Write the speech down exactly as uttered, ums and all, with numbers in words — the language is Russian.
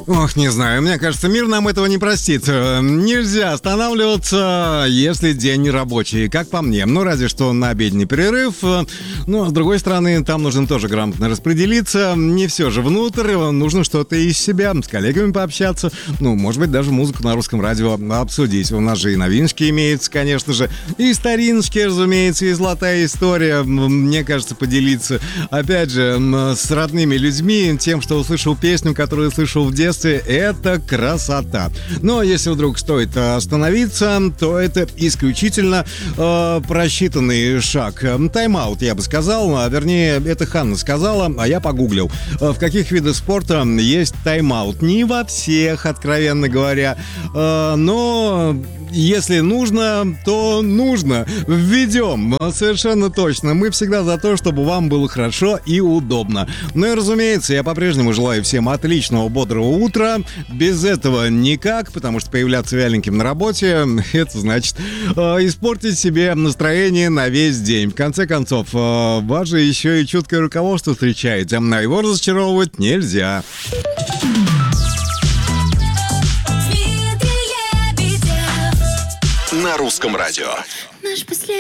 Ох, не знаю, мне кажется, мир нам этого не простит. Нельзя останавливаться, если день не рабочий, как по мне. Ну, разве что на обеденный перерыв. Но, с другой стороны, там нужно тоже грамотно распределиться. Не все же внутрь, нужно что-то из себя, с коллегами пообщаться. Ну, может быть, даже музыку на русском радио обсудить. У нас же и новиночки имеются, конечно же, и стариночки, разумеется, и золотая история. Мне кажется, поделиться, опять же, с родными людьми, тем, что услышал песню, которую слышал в детстве. Это красота. Но если вдруг стоит остановиться, то это исключительно э, просчитанный шаг. Тайм-аут, я бы сказал. А, вернее, это Ханна сказала, а я погуглил. В каких видах спорта есть тайм-аут? Не во всех, откровенно говоря. Э, но... Если нужно, то нужно. Введем. Совершенно точно. Мы всегда за то, чтобы вам было хорошо и удобно. Ну и, разумеется, я по-прежнему желаю всем отличного, бодрого утра. Без этого никак, потому что появляться вяленьким на работе, это значит э, испортить себе настроение на весь день. В конце концов, э, вас же еще и чуткое руководство встречает, а его разочаровывать нельзя. На русском радио.